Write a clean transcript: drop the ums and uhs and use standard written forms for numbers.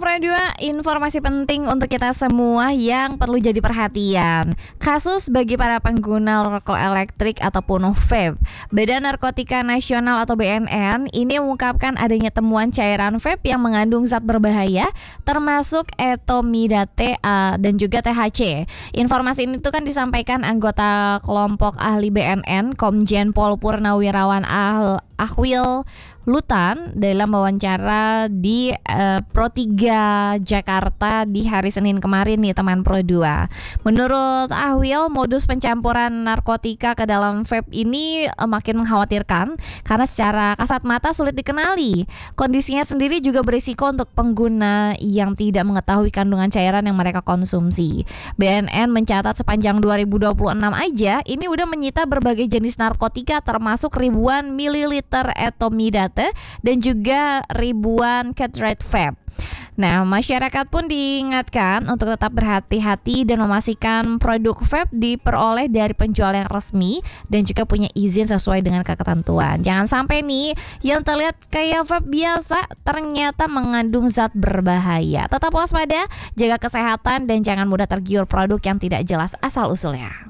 Pro 2, informasi penting untuk kita semua yang perlu jadi perhatian. Kasus bagi para pengguna rokok elektrik ataupun vape. Badan Narkotika Nasional atau BNN ini mengungkapkan adanya temuan cairan vape yang mengandung zat berbahaya termasuk etomidate dan juga THC. Informasi ini tuh kan disampaikan anggota kelompok ahli BNN Komjen Pol Purnawirawan Ahwil Lutan dalam wawancara di Pro 3 Jakarta di hari Senin kemarin nih teman Pro 2. Menurut Ahwil, modus pencampuran narkotika ke dalam vape ini makin mengkhawatirkan karena secara kasat mata sulit dikenali. Kondisinya sendiri juga berisiko untuk pengguna yang tidak mengetahui kandungan cairan yang mereka konsumsi. BNN mencatat sepanjang 2026 aja ini udah menyita berbagai jenis narkotika termasuk ribuan mililiter etomidate dan juga ribuan cartridge vape. Nah, masyarakat pun diingatkan untuk tetap berhati-hati dan memastikan produk vape diperoleh dari penjual yang resmi dan juga punya izin sesuai dengan ketentuan. Jangan sampai nih yang terlihat kayak vape biasa ternyata mengandung zat berbahaya. Tetap waspada, jaga kesehatan dan jangan mudah tergiur produk yang tidak jelas asal-usulnya.